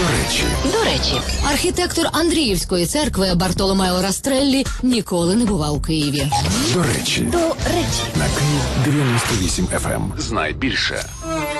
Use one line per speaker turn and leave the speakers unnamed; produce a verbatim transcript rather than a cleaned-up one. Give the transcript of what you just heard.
До речі.
До речі, архітектор Андріївської церкви Бартоломео Растреллі ніколи не бував у Києві.
До речі.
До речі.
На Київ дев'яносто вісім еф ем. Знай більше.